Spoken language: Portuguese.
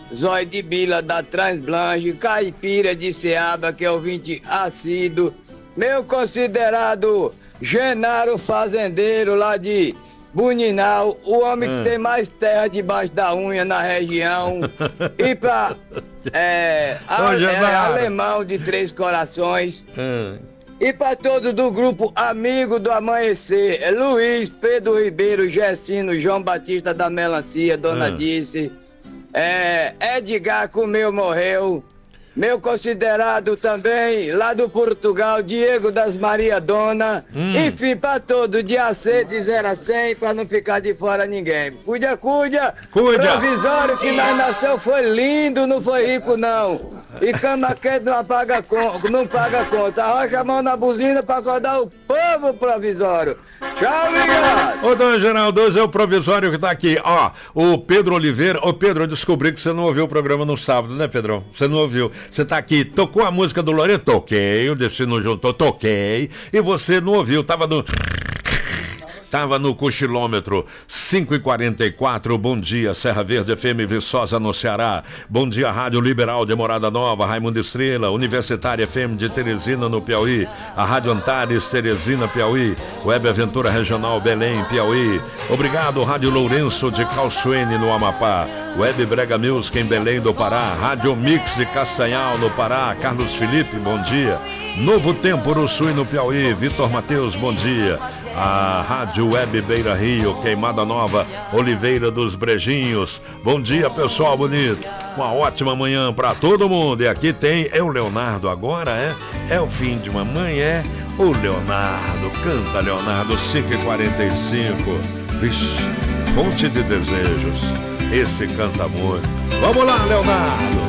Zóio de Bila da Transblanche, Caipira de Ceaba, que é ouvinte assíduo, meu considerado Genaro Fazendeiro lá de Buninal, o homem que tem mais terra debaixo da unha na região, e pra Alemão de Três Corações, e pra todos do grupo Amigo do Amanhecer, Luiz, Pedro Ribeiro, Gessino, João Batista da Melancia, Dona Dice, Edgar Comeu Morreu, meu considerado também, lá do Portugal, Diego das Maria Dona. Enfim, pra todo, dia C, de 0 a 100, pra não ficar de fora ninguém. Cuida. Provisório que nós nasceu foi lindo, não foi rico não. E cama quente não paga conta. Arrocha a mão na buzina pra acordar o povo, Provisório. Tchau, obrigado. Ô, dona Geraldo, hoje é o Provisório que tá aqui. Ó, o Pedro Oliveira. Ô, Pedro, eu descobri que você não ouviu o programa no sábado, né, Pedrão? Você não ouviu. Você tá aqui, tocou a música do Lorena? Toquei, o Destino juntou, toquei. E você não ouviu, tava no cochilômetro 5h44. Bom dia, Serra Verde FM Viçosa no Ceará. Bom dia, Rádio Liberal de Morada Nova, Raimundo Estrela, Universitária FM de Teresina no Piauí, a Rádio Antares Teresina Piauí, Web Aventura Regional Belém Piauí. Obrigado, Rádio Lourenço de Calçoene no Amapá, Web Brega Music em Belém do Pará, Rádio Mix de Castanhal no Pará. Carlos Felipe, bom dia. Novo Tempo Uruçu no Piauí, Vitor Mateus, bom dia. A Rádio Web Beira Rio, Queimada Nova, Oliveira dos Brejinhos. Bom dia, pessoal bonito. Uma ótima manhã pra todo mundo. E aqui tem o Leonardo agora, é o fim de mamãe, o Leonardo. Canta, Leonardo, 5h45. Vixe, fonte de desejos. Esse canta muito. Vamos lá, Leonardo.